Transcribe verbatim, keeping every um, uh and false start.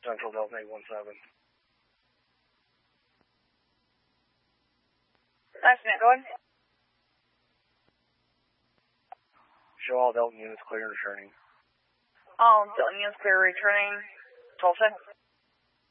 Central Delta eight one seven. Nice, man. Go ahead. Show all Delta units clear and returning. All Delta units clear returning. twelve seconds.